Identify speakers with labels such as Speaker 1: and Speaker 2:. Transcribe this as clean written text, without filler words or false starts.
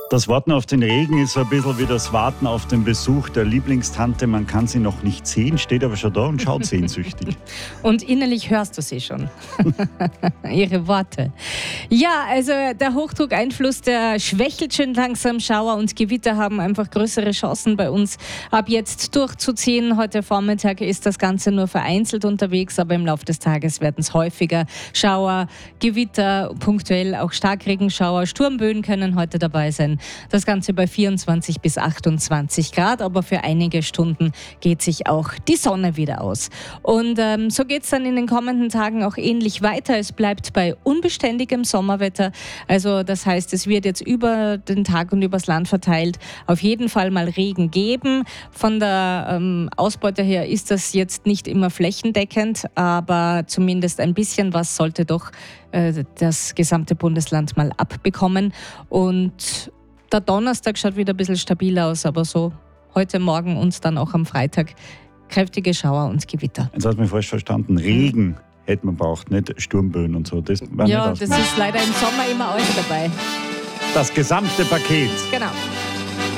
Speaker 1: Das Warten auf den Regen ist so ein bisschen wie das Warten auf den Besuch der Lieblingstante. Man kann sie noch nicht sehen, steht aber schon da und schaut sehnsüchtig.
Speaker 2: Und innerlich hörst du sie schon. Ihre Worte. Ja, also der Hochdruckeinfluss, der schwächelt schon langsam. Schauer und Gewitter haben einfach größere Chancen bei uns ab jetzt durchzuziehen. Heute Vormittag ist das Ganze nur vereinzelt unterwegs, aber im Laufe des Tages werden es häufiger. Schauer, Gewitter, punktuell auch Starkregenschauer, Sturmböen können heute dabei sein. Das Ganze bei 24 bis 28 Grad, aber für einige Stunden geht sich auch die Sonne wieder aus. Und so geht es dann in den kommenden Tagen auch ähnlich weiter. Es bleibt bei unbeständigem Sommerwetter. Also das heißt, es wird jetzt über den Tag und übers Land verteilt auf jeden Fall mal Regen geben. Von der Ausbeute her ist das jetzt nicht immer flächendeckend, aber zumindest ein bisschen was sollte doch das gesamte Bundesland mal abbekommen. Und der Donnerstag schaut wieder ein bisschen stabiler aus, aber so heute Morgen und dann auch am Freitag kräftige Schauer und Gewitter.
Speaker 1: Jetzt hat man falsch verstanden. Regen hätte man braucht, nicht Sturmböen und so. Das war
Speaker 2: ja,
Speaker 1: nicht
Speaker 2: das ist leider im Sommer immer alles dabei.
Speaker 1: das gesamte Paket.
Speaker 2: Genau.